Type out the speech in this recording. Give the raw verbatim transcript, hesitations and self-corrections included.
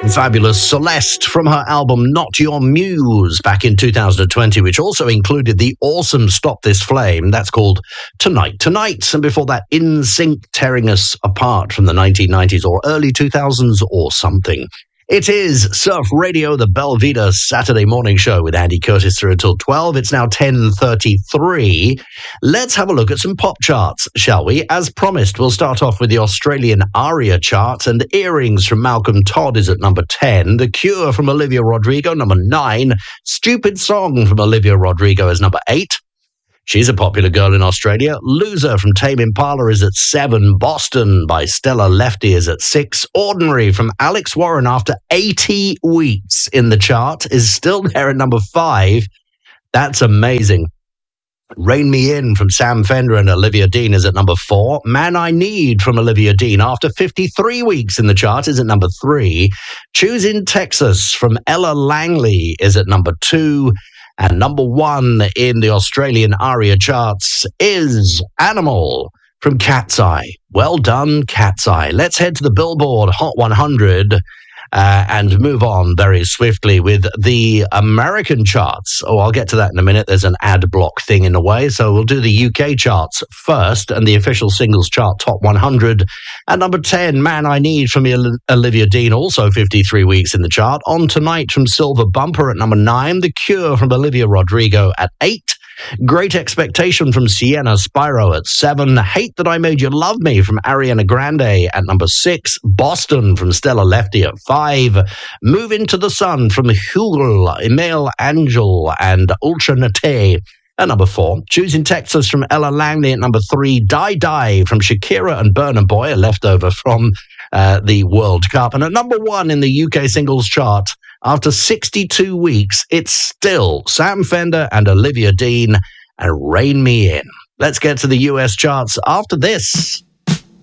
Fabulous Celeste from her album Not Your Muse back in two thousand twenty, which also included the awesome Stop This Flame. That's called Tonight Tonight. And before that, In Sync, Tearing Us Apart from the nineteen nineties or early two thousands or something. It is Surf Radio, the Belvedere Saturday morning show with Andy Curtis through until twelve. It's now ten thirty-three. Let's have a look at some pop charts, shall we? As promised, we'll start off with the Australian ARIA charts, and Earrings from Malcolm Todd is at number ten. The Cure from Olivia Rodrigo, number nine. Stupid Song from Olivia Rodrigo is number eight. She's a popular girl in Australia. Loser from Tame Impala is at seven. Boston by Stella Lefty is at six. Ordinary from Alex Warren after eighty weeks in the chart is still there at number five. That's amazing. Rein Me In from Sam Fender and Olivia Dean is at number four. Man I Need from Olivia Dean after fifty-three weeks in the chart is at number three. Choose in Texas from Ella Langley is at number two. And number one in the Australian ARIA charts is Animal from Cat's Eye. Well done, Cat's Eye. Let's head to the Billboard Hot one hundred uh, and move on very swiftly with the American charts. Oh, I'll get to that in a minute. There's an ad block thing in the way. So we'll do the U K charts first and the official singles chart Top one hundred. At number ten, Man I Need from Olivia Dean, also fifty-three weeks in the chart. On Tonight from Silver Bumper at number nine. The Cure from Olivia Rodrigo at eight. Great Expectation from Sienna Spyro at seven. Hate That I Made You Love Me from Ariana Grande at number six. Boston from Stella Lefty at five. Move Into the Sun from Hugo, Emile Angel and Ultra Nate at number four. Choosing Texas from Ella Langley at number three. Die Die from Shakira and Burna Boy, a leftover from uh, the World Cup. And at number one in the U K singles chart, after sixty-two weeks, it's still Sam Fender and Olivia Dean and Rein Me In. Let's get to the U S charts after this.